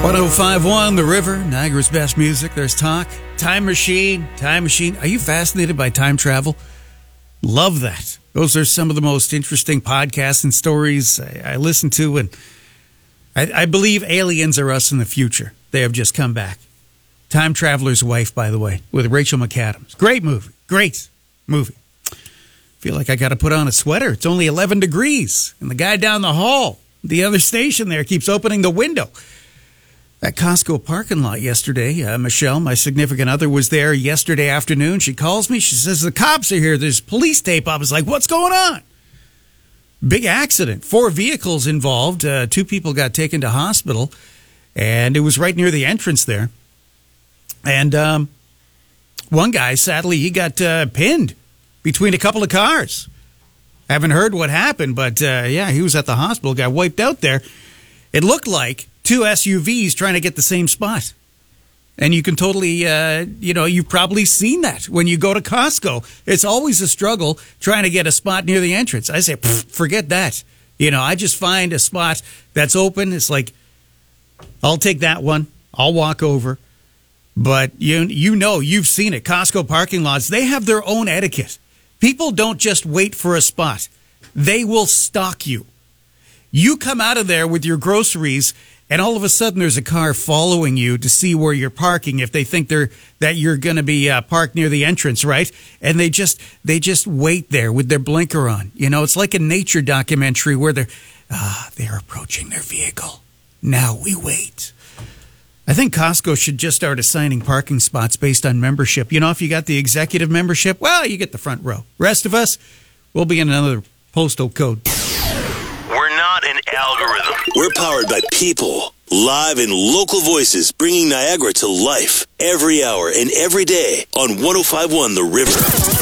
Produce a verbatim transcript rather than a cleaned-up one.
one oh five point one The River, Niagara's best music. There's talk. Time Machine. Time Machine. Are you fascinated by time travel? Love that. Those are some of the most interesting podcasts and stories I, I listen to. And I, I believe aliens are us in the future. They have just come back. Time Traveler's Wife, by the way, with Rachel McAdams. Great movie. Great movie. Feel like I got to put on a sweater. It's only eleven degrees. And the guy down the hall, the other station there, keeps opening the window. At Costco parking lot yesterday, uh, Michelle, my significant other, was there yesterday afternoon. She calls me. She says, the cops are here. There's police tape. I was like, what's going on? Big accident. Four vehicles involved. Uh, two people got taken to hospital. And it was right near the entrance there. And um, one guy, sadly, he got uh, pinned between a couple of cars. I haven't heard what happened, but uh, yeah, he was at the hospital, got wiped out there. It looked like two S U Vs trying to get the same spot. And you can totally, uh, you know, you've probably seen that when you go to Costco. It's always a struggle trying to get a spot near the entrance. I say, forget that. You know, I just find a spot that's open. It's like, I'll take that one. I'll walk over. But you, you know, you've seen it. Costco parking lots, they have their own etiquette. People don't just wait for a spot. They will stalk you. You come out of there with your groceries, and all of a sudden there's a car following you to see where you're parking if they think they're that you're going to be uh, parked near the entrance, right? And they just they just wait there with their blinker on. You know, it's like a nature documentary where they're ah, they're approaching their vehicle. Now we wait. I think Costco should just start assigning parking spots based on membership. You know, if you got the executive membership, well, you get the front row. Rest of us, we'll be in another postal code. We're not an algorithm. We're powered by people. Live and local voices bringing Niagara to life every hour and every day on one oh five point one The River.